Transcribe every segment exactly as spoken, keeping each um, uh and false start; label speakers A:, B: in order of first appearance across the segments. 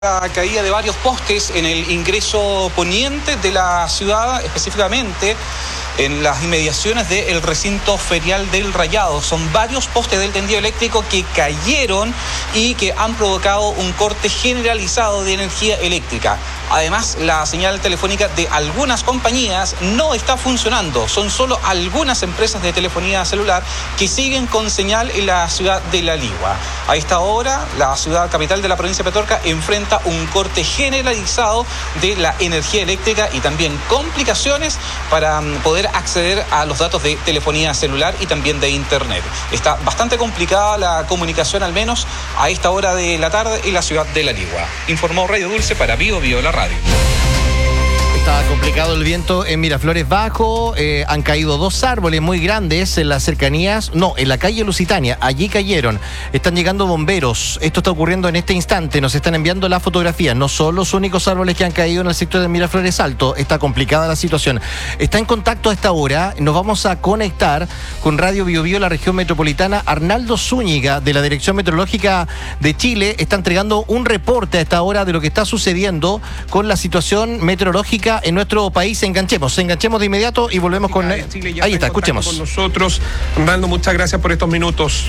A: La caída de varios postes en el ingreso poniente de la ciudad, específicamente en las inmediaciones del recinto ferial del Rayado. Son varios postes del tendido eléctrico que cayeron y que han provocado un corte generalizado de energía eléctrica. Además, la señal telefónica de algunas compañías no está funcionando. Son solo algunas empresas de telefonía celular que siguen con señal en la ciudad de La Ligua. A esta hora, la ciudad capital de la provincia de Petorca enfrenta un corte generalizado de la energía eléctrica y también complicaciones para poder acceder a los datos de telefonía celular y también de internet. Está bastante complicada la comunicación, al menos a esta hora de la tarde, en la ciudad de La Ligua. Informó Radio Dulce para Bio Bio La Radio.
B: Está complicado el viento en Miraflores Bajo, eh, han caído dos árboles muy grandes en las cercanías, no, en la calle Lusitania, allí cayeron, están llegando bomberos, esto está ocurriendo en este instante, nos están enviando la fotografía, no son los únicos árboles que han caído en el sector de Miraflores Alto, está complicada la situación, está en contacto a esta hora, nos vamos a conectar con Radio Bio Bio, la región metropolitana. Arnaldo Zúñiga, de la Dirección Meteorológica de Chile, está entregando un reporte a esta hora de lo que está sucediendo con la situación meteorológica en nuestro país. Enganchemos, enganchemos de inmediato y volvemos con...
C: Chile,
B: ahí está, escuchemos.
C: Con nosotros, Arnaldo, muchas gracias por estos minutos.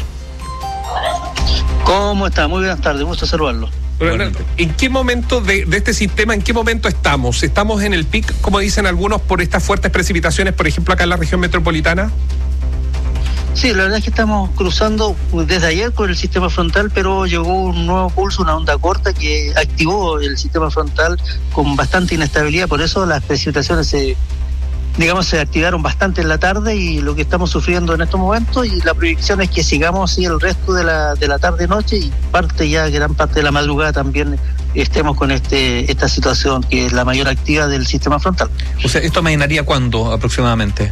D: ¿Cómo está? Muy buenas tardes, gusto saludarlo.
C: ¿En qué momento de, de este sistema, en qué momento estamos? ¿Estamos en el pic, como dicen algunos, por estas fuertes precipitaciones, por ejemplo, acá en la región metropolitana?
D: Sí, la verdad es que estamos cruzando desde ayer con el sistema frontal, pero llegó un nuevo pulso, una onda corta que activó el sistema frontal con bastante inestabilidad, por eso las precipitaciones se, digamos, se activaron bastante en la tarde y lo que estamos sufriendo en estos momentos, y la proyección es que sigamos así el resto de la, de la tarde-noche y parte ya, gran parte de la madrugada también estemos con este esta situación que es la mayor actividad del sistema frontal.
E: O sea, ¿esto amainaría cuándo aproximadamente?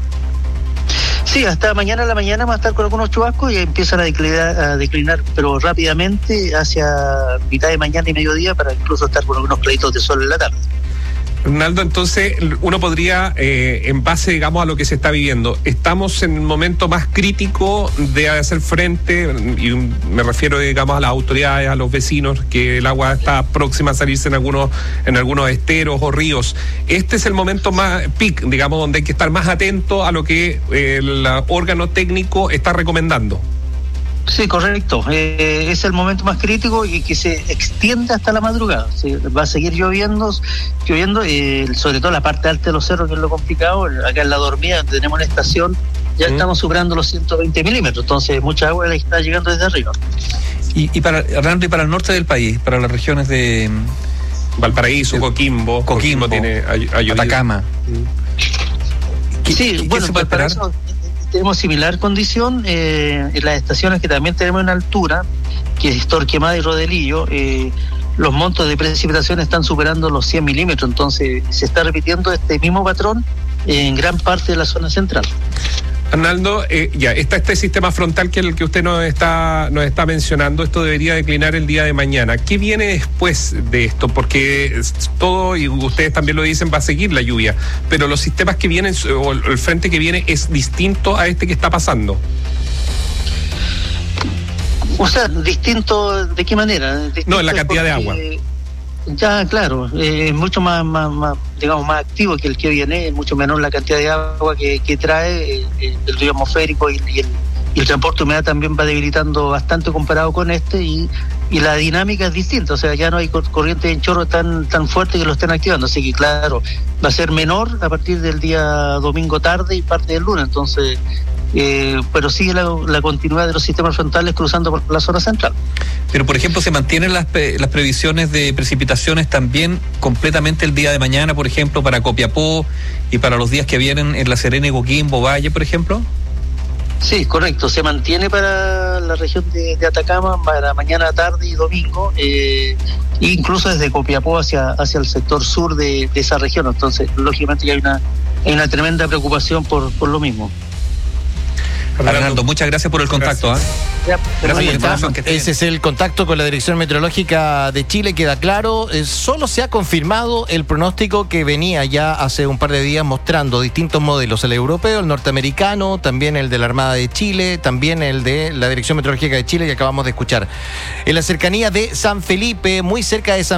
D: Sí, hasta mañana a la mañana va a estar con algunos chubascos y empiezan a declinar, a declinar, pero rápidamente hacia mitad de mañana y mediodía para incluso estar con algunos claritos de sol en la tarde.
C: Arnaldo, entonces uno podría, eh, en base, digamos, a lo que se está viviendo, estamos en el momento más crítico de hacer frente, y me refiero, digamos, a las autoridades, a los vecinos, que el agua está próxima a salirse en algunos, en algunos esteros o ríos. Este es el momento más pic, digamos, donde hay que estar más atento a lo que eh, el órgano técnico está recomendando.
D: Sí, correcto. Eh, es el momento más crítico y que se extiende hasta la madrugada. Sí, va a seguir lloviendo, lloviendo eh, sobre todo la parte alta de los cerros, que es lo complicado. Acá en La Dormida, donde tenemos una estación, ya mm. estamos superando los ciento veinte milímetros, entonces mucha agua le está llegando desde arriba.
E: Y, y para Hernando, y para el norte del país, para las regiones de
C: Valparaíso, Coquimbo,
E: Coquimbo,
C: Coquimbo tiene ay,
E: Atacama.
D: Mm.
E: ¿Qué,
D: sí,
E: qué
D: bueno,
E: se puede esperar?
D: Eso tenemos similar condición eh, en las estaciones que también tenemos en altura, que es Torquemada y Rodelillo. Eh, los montos de precipitación están superando los cien milímetros, entonces se está repitiendo este mismo patrón en gran parte de la zona central.
C: Arnaldo, eh, ya está este sistema frontal que el que usted nos está nos está mencionando. Esto debería declinar el día de mañana. ¿Qué viene después de esto? Porque todo, y ustedes también lo dicen, va a seguir la lluvia, pero los sistemas que vienen, o el frente que viene, es distinto a este que está pasando.
D: O sea, distinto, ¿de qué manera? Distinto
C: no, en la cantidad de agua.
D: Ya, claro, es eh, mucho más, más, más, digamos, más activo que el que viene, es mucho menor la cantidad de agua que, que trae, eh, el río atmosférico y, y, el, y el transporte de humedad también va debilitando bastante comparado con este, y, y la dinámica es distinta, o sea, ya no hay corrientes en chorro tan, tan fuertes que lo estén activando, así que claro, va a ser menor a partir del día domingo tarde y parte del lunes, entonces... Eh, pero sigue la, la continuidad de los sistemas frontales cruzando por la zona central.
E: Pero, por ejemplo, ¿se mantienen las, las previsiones de precipitaciones también completamente el día de mañana, por ejemplo, para Copiapó y para los días que vienen en La Serena y Coquimbo, Valle, por ejemplo?
D: Sí, correcto. Se mantiene para la región de, de Atacama para mañana, tarde y domingo, eh, incluso desde Copiapó hacia, hacia el sector sur de, de esa región. Entonces, lógicamente, ya hay una, hay una tremenda preocupación por, por lo mismo.
E: Arnaldo, muchas gracias por el contacto. ¿eh?
D: Ya,
E: Gracias
D: muy
E: por la
D: bien.
E: información. Que esté
B: Ese
E: bien.
B: es el contacto con la Dirección Meteorológica de Chile, queda claro. Eh, solo se ha confirmado el pronóstico que venía ya hace un par de días mostrando distintos modelos, el europeo, el norteamericano, también el de la Armada de Chile, también el de la Dirección Meteorológica de Chile que acabamos de escuchar. En la cercanía de San Felipe, muy cerca de San